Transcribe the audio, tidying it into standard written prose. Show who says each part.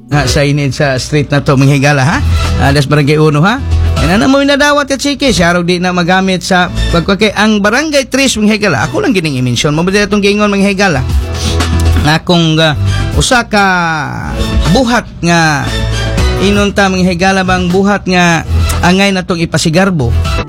Speaker 1: signage sa street na to mga higala ha. Das barangay 1 ha. Yan na mo inadawat at sige, siya raw di na magamit sa pagkakay ang barangay 3 mga higala. Ako lang gining i-mention. Mabuti itong gingon mga higala. Akong usa ka buhat nga inunta mga higala bang buhat nga angay na tong ipasigarbo.